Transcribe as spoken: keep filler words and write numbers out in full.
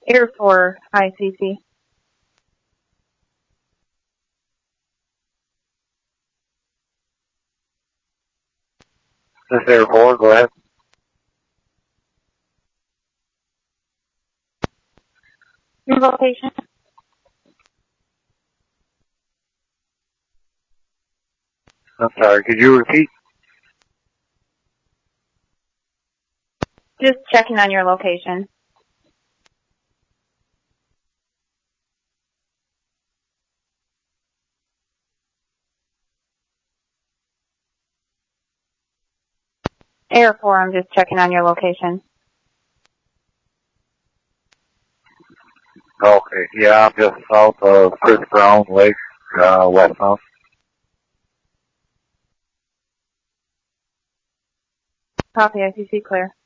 Air four, I C C. This is Air four, go ahead. Your location? I'm sorry, could you repeat? Just checking on your location. Air four, I'm just checking on your location. Okay, yeah, I'm just south of Chris Brown Lake, uh, westbound. Copy, I C C clear.